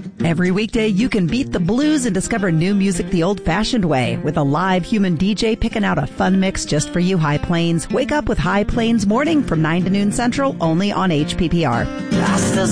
Every weekday, you can beat the blues and discover new music the old-fashioned way with a live human DJ picking out a fun mix just for you, High Plains. Wake up with High Plains Morning from 9 to noon Central, only on HPPR.